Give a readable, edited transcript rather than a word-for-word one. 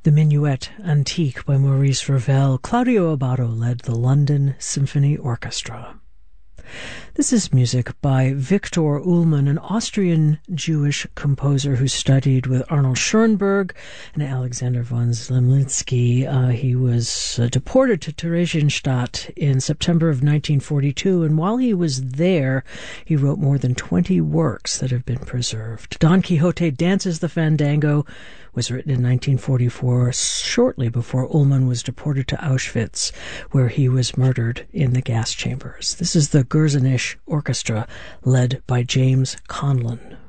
The Minuet Antique by Maurice Ravel. Claudio Abbado led the London Symphony Orchestra. This is music by Viktor Ullmann, an Austrian Jewish composer who studied with Arnold Schoenberg and Alexander von Zemlinsky. He was deported to Theresienstadt in September of 1942, and while he was there, he wrote more than 20 works that have been preserved. Don Quixote Dances the Fandango was written in 1944, shortly before Ullmann was deported to Auschwitz, where he was murdered in the gas chambers. This is the Gurzenich Orchestra, led by James Conlon.